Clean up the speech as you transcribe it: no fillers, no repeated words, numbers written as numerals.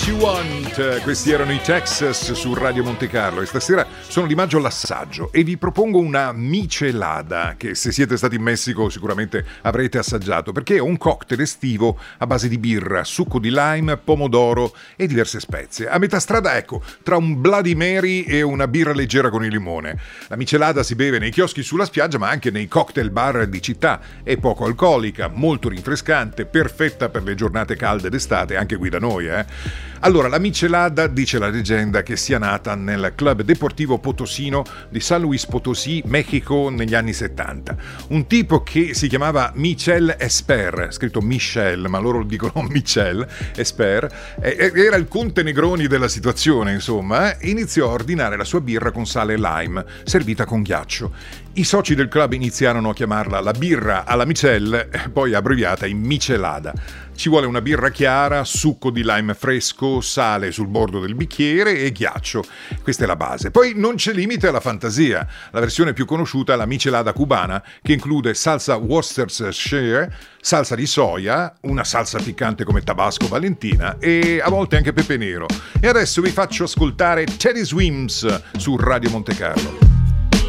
You Want. Questi erano i Texas su Radio Monte Carlo e stasera sono di maggio all'assaggio e vi propongo una michelada che se siete stati in Messico sicuramente avrete assaggiato, perché è un cocktail estivo a base di birra, succo di lime, pomodoro e diverse spezie. A metà strada, ecco, tra un Bloody Mary e una birra leggera con il limone. La michelada si beve nei chioschi sulla spiaggia ma anche nei cocktail bar di città. È poco alcolica, molto rinfrescante, perfetta per le giornate calde d'estate, anche qui da noi, Allora, la michelada dice la leggenda che sia nata nel Club Deportivo Potosino di San Luis Potosí, Mexico, negli anni 70. Un tipo che si chiamava Michel Esper, scritto Michel, ma loro dicono Michel Esper, era il conte Negroni della situazione, insomma, iniziò a ordinare la sua birra con sale e lime, servita con ghiaccio. I soci del club iniziarono a chiamarla la birra alla Michel, poi abbreviata in michelada. Ci vuole una birra chiara, succo di lime fresco, sale sul bordo del bicchiere e ghiaccio. Questa è la base. Poi non c'è limite alla fantasia. La versione più conosciuta è la michelada cubana, che include salsa Worcestershire, salsa di soia, una salsa piccante come Tabasco Valentina e a volte anche pepe nero. E adesso vi faccio ascoltare Teddy Swims su Radio Monte Carlo.